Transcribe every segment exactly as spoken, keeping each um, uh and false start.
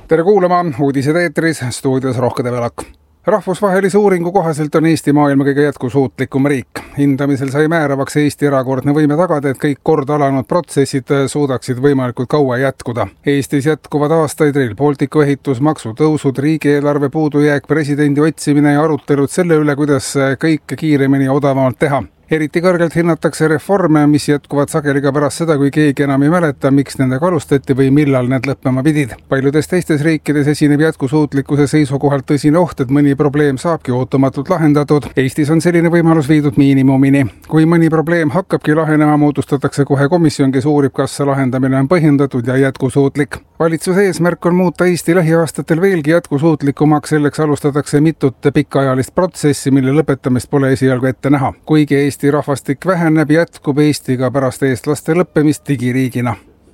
Tere kuulama, uudised eetris, stuudios Rohke Develak. Rahvusvahelise uuringu kohaselt on Eesti maailma kõige jätkusuutlikum riik. Hindamisel sai määravaks Eesti erakordne võime tagada, et kõik kord alanud protsessid suudaksid võimalikult kaua jätkuda. Eestis jätkuvad aastaid Rail Balticu ehitus, maksutõusud, riigieelarve puudujääk, presidendi otsimine ja arutelud selle üle, kuidas kõike kiiremini ja odavamalt teha. Eriti kõrgelt hinnatakse reforme, mis jätkuvad sageli ka pärast seda, kui keegi enam ei mäleta, miks nendega alustati või millal need lõppema pidid. Paljudes teistes riikides esineb jätkusuutlikkuse seisukohalt tõsine oht, et mõni probleem saabki ootamatult lahendatud. Eestis on selline võimalus viidud miinimumini. Kui mõni probleem hakkabki lahenema, moodustatakse kohe komisjon, kes uurib, kas see lahendamine on põhjendatud ja jätkusuutlik. Valitsuse eesmärk on muuta Eesti lähiaastatel veelgi jätkusuutlikumaks, selleks alustatakse mitut pikaajalist protsessi, mille lõpetamist pole esialgu ette näha. Kuigi Eesti rahvastik väheneb, jätkub Eestiga pärast eestlaste lõppemist digiriigina.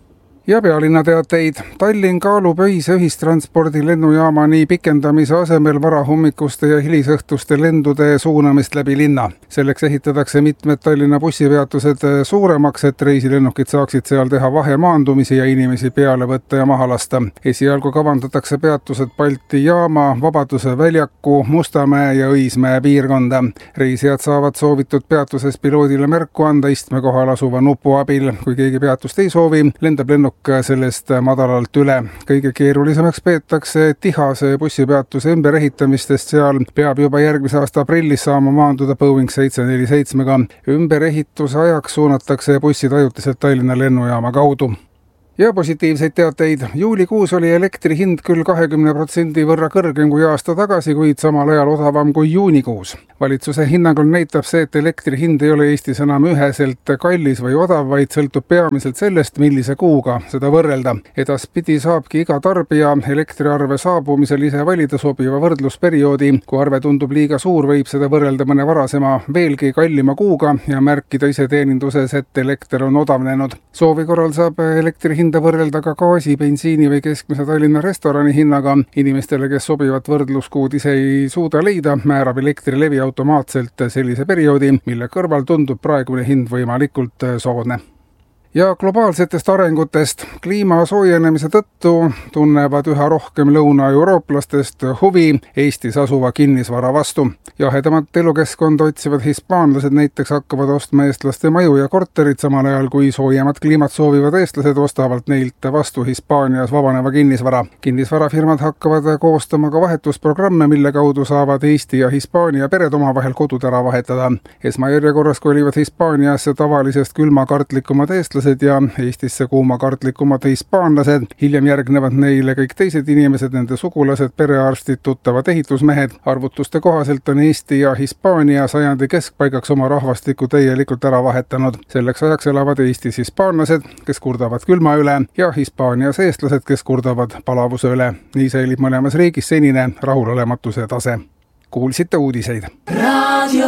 Ja pealinna teateid. Tallinn kaalub öise ühistranspordi lennujaamani pikendamise asemel varahommikuste ja hilisõhtuste lendude suunamist läbi linna. Selleks ehitatakse mitmed Tallinna bussipeatused suuremaks, et reisilennukid saaksid seal teha vahemaandumisi ja inimesi peale võtta ja maha lasta. Esialgu kavandatakse peatused Balti jaama, Vabaduse väljaku, Mustamäe ja Õismäe piirkonda. Reisijad saavad soovitud peatuses piloodile märku anda istme kohal asuva nupu abil. Kui keegi peatust ei soovi, lendab lennuk sellest madalalt üle. Kõige keerulisemaks peetakse tihase bussipeatuse ümberehitamistest, seal peab juba järgmise aasta aprillis saama maanduda Boeing seitse neli seitsmega. Ümberehituse ajaks suunatakse bussid ajutiselt Tallinna lennujaama kaudu. Ja positiivseid teateid. Juulikuus oli elektri hind küll kahekümne protsendi võrra kõrgem kui aasta tagasi, kuid samal ajal odavam kui juunikuus. Valitsuse hinnangul näitab see, et elektri hind ei ole Eestis enam üheselt kallis või odav, vaid sõltub peamiselt sellest, millise kuuga seda võrrelda. Edaspidi saabki iga tarbija elektriarve saabumisel ise valida sobiva võrdlusperioodi. Kui arve tundub liiga suur, võib seda võrrelda mõne varasema veelgi kallima kuuga ja märkida ise teeninduses, et elekter on odavnenud. Soovi korral saab elektri hinda võrrelda ka gaasi, bensiini või keskmise Tallinna restorani hinnaga. Inimestele, kes sobivat võrdluskuud ise ei suuda leida, määrab Elektrilevi automaatselt sellise perioodi, mille kõrval tundub praegune hind võimalikult soodne. Ja globaalsetest arengutest. Kliima soojenemise tõttu tunnevad üha rohkem lõuna-eurooplastest huvi Eestis asuva kinnisvara vastu. Jahedamat elukeskkonda otsivad hispaanlased näiteks hakkavad ostma eestlaste maju ja korterid, samal ajal kui soojemat kliimat soovivad eestlased ostavalt neilt vastu Hispaanias vabaneva kinnisvara. Kinnisvarafirmad hakkavad koostama ka vahetusprogramme, mille kaudu saavad Eesti ja Hispaania pered omavahel kodud ära vahetada. Esmajärjekorras kolivad Hispaaniasse tavalisest külmakartlikumad eestlased ja Eestisse kuumakartlikumad hispaanlased. Hiljem järgnevad neile kõik teised inimesed, nende sugulased, perearstid, tuttavad ehitusmehed. Arvutuste kohaselt on Eesti ja Hispaania sajandi keskpaigaks oma rahvastiku täielikult ära vahetanud. Selleks ajaks elavad Eestis hispaanlased, kes kurdavad külma üle, ja Hispaanias eestlased, kes kurdavad palavuse üle. Nii säilib mõlemas riigis senine rahulolematuse tase. Kuulsite uudiseid.